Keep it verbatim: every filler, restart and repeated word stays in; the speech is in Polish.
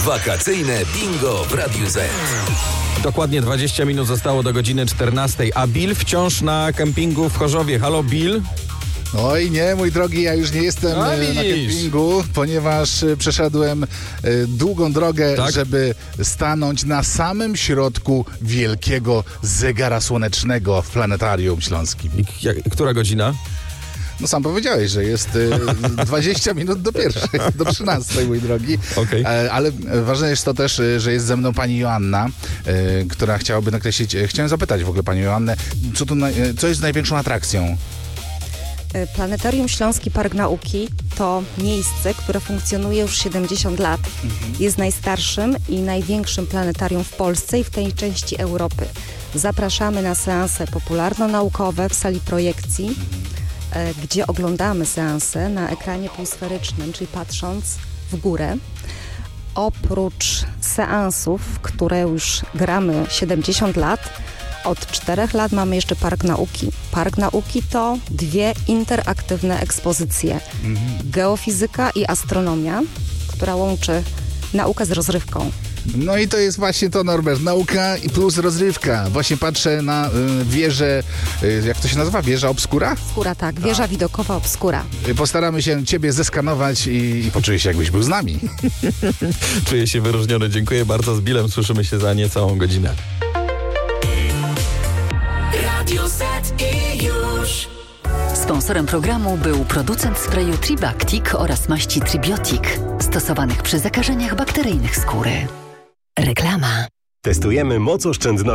Wakacyjne bingo w Radiu Z. Dokładnie dwadzieścia minut zostało do godziny czternastej, a Bill wciąż na kempingu w Chorzowie. Halo, Bill? Oj nie, mój drogi, ja już nie jestem A, na kempingu, ponieważ przeszedłem długą drogę, tak? żeby stanąć na samym środku wielkiego zegara słonecznego w Planetarium Śląskim. I jak, która godzina? No sam powiedziałeś, że jest dwadzieścia minut do pierwszej, do trzynastej, mój drogi. Okay. Ale ważne jest to też, że jest ze mną pani Joanna, która chciałaby nakreślić. Chciałem zapytać w ogóle panią Joannę, co, tu, co jest największą atrakcją? Planetarium Śląski Park Nauki to miejsce, które funkcjonuje już siedemdziesiąt lat. Mhm. Jest najstarszym i największym planetarium w Polsce i w tej części Europy. Zapraszamy na seanse popularno-naukowe w sali projekcji, mhm. gdzie oglądamy seanse na ekranie półsferycznym, czyli patrząc w górę. Oprócz seansów, które już gramy siedemdziesiąt lat, od czterech lat mamy jeszcze Park Nauki. Park Nauki to dwie interaktywne ekspozycje. Mhm. Geofizyka i astronomia, która łączy naukę z rozrywką. No i to jest właśnie to, Norbert. Nauka i plus rozrywka. Właśnie patrzę na y, wieżę, y, jak to się nazywa? Wieża Obskura? Obskura, tak. Wieża A. widokowa Obskura. Y, postaramy się ciebie zeskanować i, i poczuję się, jakbyś był z nami. Czuję się wyróżniony. Dziękuję bardzo. Z Billem słyszymy się za niecałą godzinę. Sponsorem programu był producent sprayu Tribactic oraz maści Tribiotic, stosowanych przy zakażeniach bakteryjnych skóry. Reklama. Testujemy moc oszczędności.